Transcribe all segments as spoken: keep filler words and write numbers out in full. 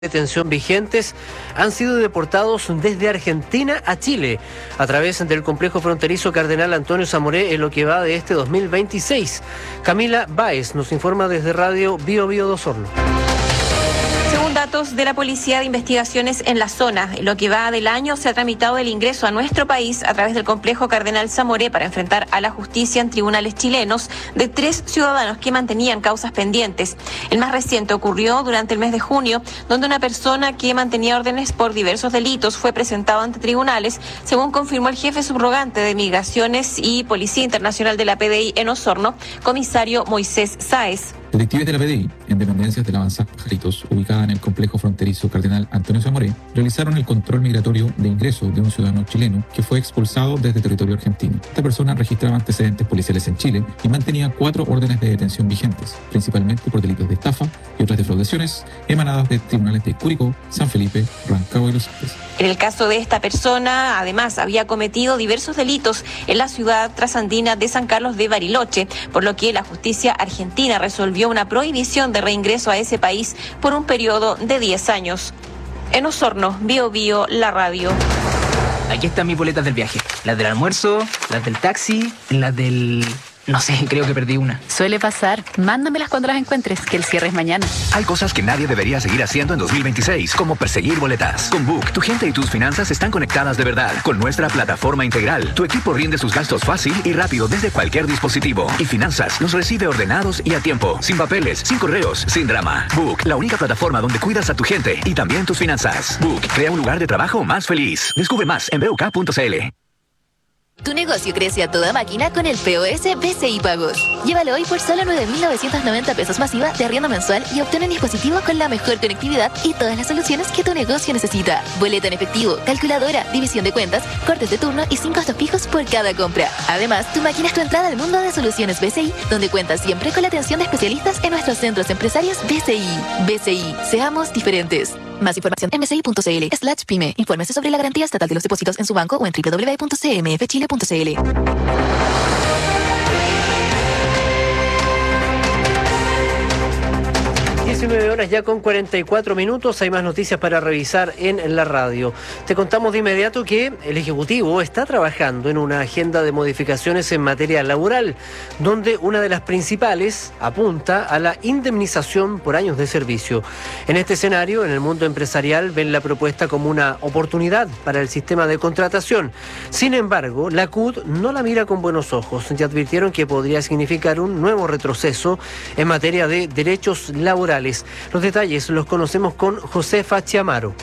detención vigentes han sido deportados desde Argentina a Chile a través del complejo fronterizo Cardenal Antonio Zamoré en lo que va de este dos mil veintiséis. Camila Báez nos informa desde Radio Bio Bio de Osorno. Según datos de la Policía de Investigaciones en la zona, en lo que va del año se ha tramitado el ingreso a nuestro país a través del complejo Cardenal Zamoré para enfrentar a la justicia en tribunales chilenos de tres ciudadanos que mantenían causas pendientes. El más reciente ocurrió durante el mes de junio, donde una persona que mantenía órdenes por diversos delitos fue presentado ante tribunales, según confirmó el jefe subrogante de Migraciones y Policía Internacional de la P D I en Osorno, comisario Moisés Sáez. Detectives de la P D I, en dependencias de la Avanzada Pajaritos, ubicada en el complejo fronterizo Cardenal Antonio Zamoré, realizaron el control migratorio de ingreso de un ciudadano chileno que fue expulsado desde territorio argentino. Esta persona registraba antecedentes policiales en Chile y mantenía cuatro órdenes de detención vigentes, principalmente por delitos de estafa y otras defraudaciones emanadas de tribunales de Curicó, San Felipe, Rancagua y Los Andes. En el caso de esta persona, además, había cometido diversos delitos en la ciudad trasandina de San Carlos de Bariloche, por lo que la justicia argentina resolvió una prohibición de reingreso a ese país por un periodo de diez años. En Osorno, Bio Bio, la radio. Aquí están mis boletas del viaje. Las del almuerzo, las del taxi, las del... No sé, creo que perdí una. Suele pasar. Mándamelas cuando las encuentres, que el cierre es mañana. Hay cosas que nadie debería seguir haciendo en dos mil veintiséis, como perseguir boletas. Con Book, tu gente y tus finanzas están conectadas de verdad. Con nuestra plataforma integral, tu equipo rinde sus gastos fácil y rápido desde cualquier dispositivo. Y Finanzas los recibe ordenados y a tiempo, sin papeles, sin correos, sin drama. Book, la única plataforma donde cuidas a tu gente y también tus finanzas. Book, crea un lugar de trabajo más feliz. Descubre más en b u k punto c l. Tu negocio crece a toda máquina con el P O S B C I Pagos. Llévalo hoy por solo nueve mil novecientos noventa pesos masiva de arriendo mensual y obtén un dispositivo con la mejor conectividad y todas las soluciones que tu negocio necesita. Boleto en efectivo, calculadora, división de cuentas, cortes de turno y sin costos fijos por cada compra. Además, tu máquina es tu entrada al mundo de soluciones B C I, donde cuentas siempre con la atención de especialistas en nuestros centros empresarios B C I. B C I, seamos diferentes. Más información en b c i punto c l slash pyme. Infórmese sobre la garantía estatal de los depósitos en su banco o en w w w punto c m f chile punto c l. diecinueve horas ya con cuarenta y cuatro minutos, hay más noticias para revisar en la radio. Te contamos de inmediato que el Ejecutivo está trabajando en una agenda de modificaciones en materia laboral, donde una de las principales apunta a la indemnización por años de servicio. En este escenario, en el mundo empresarial ven la propuesta como una oportunidad para el sistema de contratación. Sin embargo, la C U T no la mira con buenos ojos y advirtieron que podría significar un nuevo retroceso en materia de derechos laborales. Los detalles los conocemos con Josefa Chiamaro.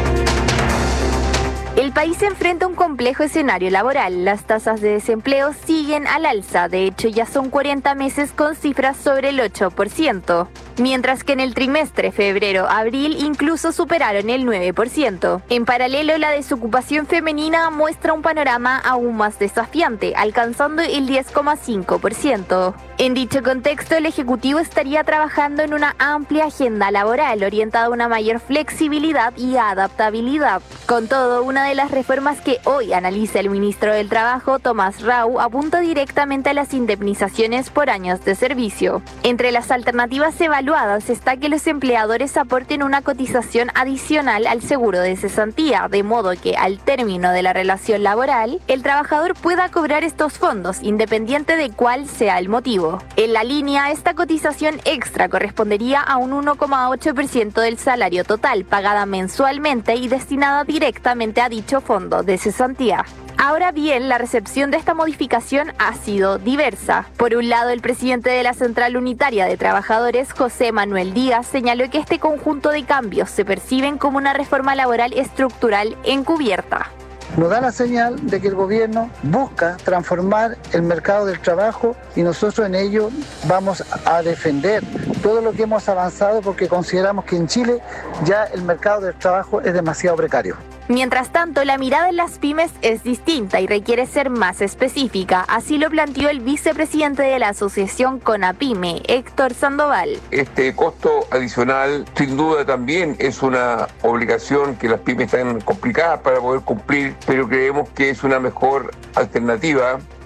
El país se enfrenta a un complejo escenario laboral. Las tasas de desempleo siguen al alza. De hecho, ya son cuarenta meses con cifras sobre el ocho por ciento. Mientras que en el trimestre febrero-abril incluso superaron el nueve por ciento. En paralelo, la desocupación femenina muestra un panorama aún más desafiante, alcanzando el diez coma cinco por ciento. En dicho contexto, el Ejecutivo estaría trabajando en una amplia agenda laboral orientada a una mayor flexibilidad y adaptabilidad. Con todo, una de las reformas que hoy analiza el ministro del Trabajo, Tomás Rau, apunta directamente a las indemnizaciones por años de servicio. Entre las alternativas evaluadas está que los empleadores aporten una cotización adicional al seguro de cesantía, de modo que al término de la relación laboral, el trabajador pueda cobrar estos fondos, independiente de cuál sea el motivo. En la línea, esta cotización extra correspondería a un uno coma ocho por ciento del salario total, pagada mensualmente y destinada directamente a dicho fondo de cesantía. Ahora bien, la recepción de esta modificación ha sido diversa. Por un lado, el presidente de la Central Unitaria de Trabajadores, José Manuel Díaz, señaló que este conjunto de cambios se perciben como una reforma laboral estructural encubierta. Nos da la señal de que el gobierno busca transformar el mercado del trabajo y nosotros en ello vamos a defender todo lo que hemos avanzado porque consideramos que en Chile ya el mercado del trabajo es demasiado precario. Mientras tanto, la mirada en las pymes es distinta y requiere ser más específica. Así lo planteó el vicepresidente de la asociación CONAPYME, Héctor Sandoval. Este costo adicional, sin duda, también es una obligación que las pymes están complicadas para poder cumplir, pero creemos que es una mejor alternativa.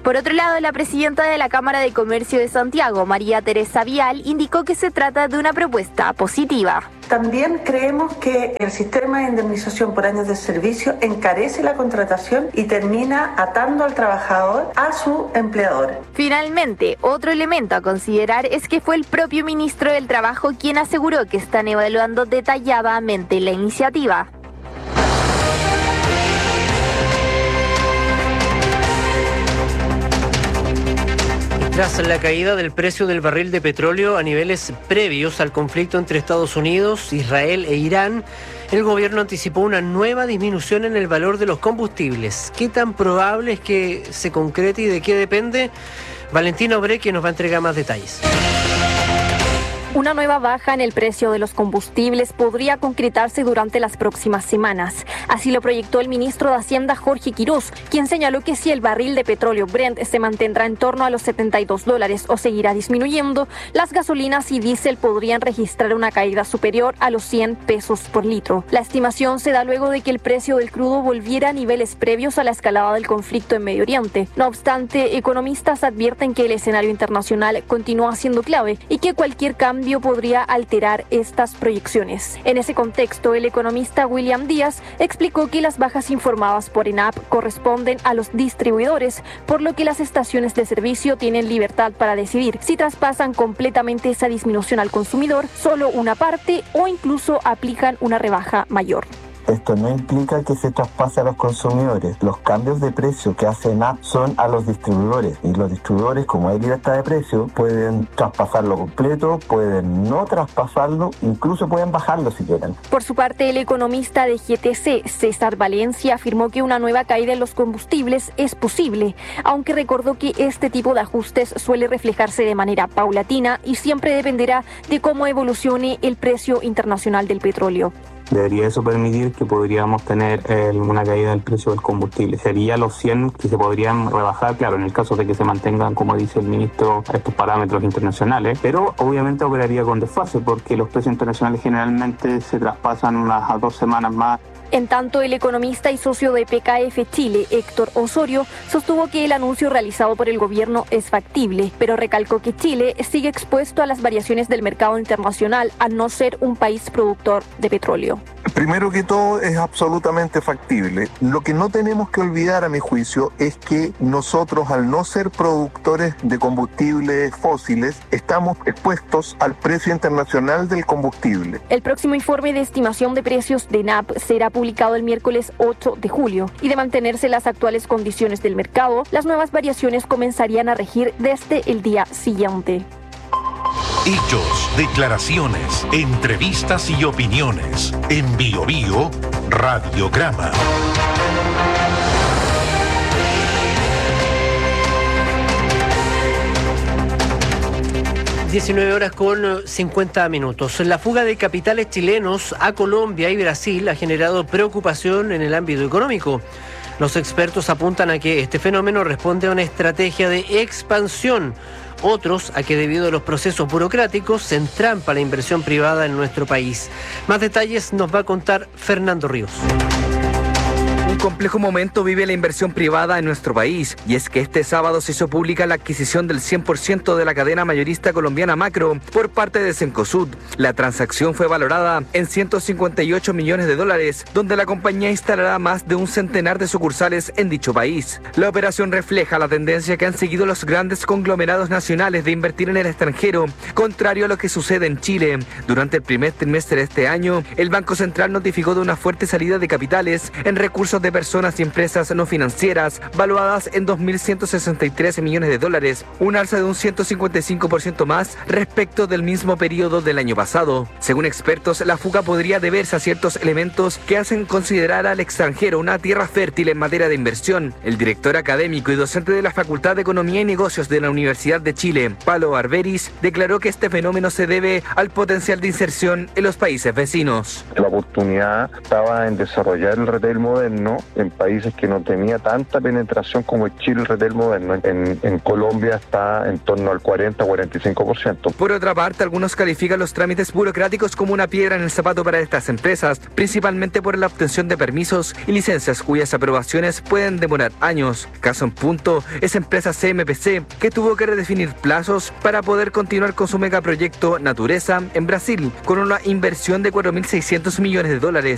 Por otro lado, la presidenta de la Cámara de Comercio de Santiago, María Teresa Vial, indicó que se trata de una propuesta positiva. También creemos que el sistema de indemnización por años de servicio encarece la contratación y termina atando al trabajador a su empleador. Finalmente, otro elemento a considerar es que fue el propio ministro del Trabajo quien aseguró que están evaluando detalladamente la iniciativa. Tras la caída del precio del barril de petróleo a niveles previos al conflicto entre Estados Unidos, Israel e Irán, el gobierno anticipó una nueva disminución en el valor de los combustibles. ¿Qué tan probable es que se concrete y de qué depende? Valentina Obreque nos va a entregar más detalles. Una nueva baja en el precio de los combustibles podría concretarse durante las próximas semanas. Así lo proyectó el ministro de Hacienda, Jorge Quirós, quien señaló que si el barril de petróleo Brent se mantendrá en torno a los setenta y dos dólares o seguirá disminuyendo, las gasolinas y diésel podrían registrar una caída superior a los cien pesos por litro. La estimación se da luego de que el precio del crudo volviera a niveles previos a la escalada del conflicto en Medio Oriente. No obstante, economistas advierten que el escenario internacional continúa siendo clave y que cualquier cambio podría alterar estas proyecciones. En ese contexto, el economista William Díaz explicó que las bajas informadas por ENAP corresponden a los distribuidores, por lo que las estaciones de servicio tienen libertad para decidir si traspasan completamente esa disminución al consumidor, solo una parte o incluso aplican una rebaja mayor. Esto no implica que se traspase a los consumidores. Los cambios de precio que hace ENAP son a los distribuidores. Y los distribuidores, como hay libertad de precio, pueden traspasarlo completo, pueden no traspasarlo, incluso pueden bajarlo si quieren. Por su parte, el economista de G T C, César Valencia, afirmó que una nueva caída en los combustibles es posible, aunque recordó que este tipo de ajustes suele reflejarse de manera paulatina y siempre dependerá de cómo evolucione el precio internacional del petróleo. Debería eso permitir que podríamos tener eh, una caída del precio del combustible. Sería los cien que se podrían rebajar, claro, en el caso de que se mantengan, como dice el ministro, estos parámetros internacionales, pero obviamente operaría con desfase porque los precios internacionales generalmente se traspasan unas a dos semanas más. En tanto, el economista y socio de P K F Chile, Héctor Osorio, sostuvo que el anuncio realizado por el gobierno es factible, pero recalcó que Chile sigue expuesto a las variaciones del mercado internacional, al no ser un país productor de petróleo. Primero que todo, es absolutamente factible. Lo que no tenemos que olvidar, a mi juicio, es que nosotros, al no ser productores de combustibles fósiles, estamos expuestos al precio internacional del combustible. El próximo informe de estimación de precios de ENAP será publicado el miércoles ocho de julio, y de mantenerse las actuales condiciones del mercado, las nuevas variaciones comenzarían a regir desde el día siguiente. Hechos, declaraciones, entrevistas y opiniones. En Bio Bio, Radiograma. diecinueve horas con cincuenta minutos. La fuga de capitales chilenos a Colombia y Brasil ha generado preocupación en el ámbito económico. Los expertos apuntan a que este fenómeno responde a una estrategia de expansión. Otros a que debido a los procesos burocráticos se entrampa la inversión privada en nuestro país. Más detalles nos va a contar Fernando Ríos. Un complejo momento vive la inversión privada en nuestro país, y es que este sábado se hizo pública la adquisición del cien por ciento de la cadena mayorista colombiana Macro por parte de Cencosud. La transacción fue valorada en ciento cincuenta y ocho millones de dólares, donde la compañía instalará más de un centenar de sucursales en dicho país. La operación refleja la tendencia que han seguido los grandes conglomerados nacionales de invertir en el extranjero, contrario a lo que sucede en Chile. Durante el primer trimestre de este año, el Banco Central notificó de una fuerte salida de capitales en recursos de personas y empresas no financieras, valuadas en dos mil ciento sesenta y tres millones de dólares, un alza de un ciento cincuenta y cinco por ciento más respecto del mismo periodo del año pasado. Según expertos, la fuga podría deberse a ciertos elementos que hacen considerar al extranjero una tierra fértil en materia de inversión. El director académico y docente de la Facultad de Economía y Negocios de la Universidad de Chile, Palo Arberis, declaró que este fenómeno se debe al potencial de inserción en los países vecinos. La oportunidad estaba en desarrollar el retail moderno moderno en países que no tenía tanta penetración como Chile, el retail moderno. En, en Colombia está en torno al cuarenta a cuarenta y cinco por ciento. Por otra parte, algunos califican los trámites burocráticos como una piedra en el zapato para estas empresas, principalmente por la obtención de permisos y licencias cuyas aprobaciones pueden demorar años. Caso en punto es empresa C M P C, que tuvo que redefinir plazos para poder continuar con su megaproyecto Natureza en Brasil, con una inversión de cuatro mil seiscientos millones de dólares.